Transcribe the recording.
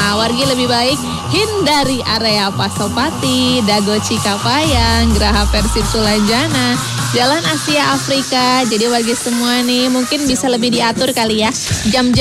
Wargi lebih baik hindari area Pasopati, Dago Cikapayang, Geraha Persib Sulanjana, Jalan Asia Afrika. Jadi wargi semua nih mungkin bisa lebih diatur kali ya jam-jam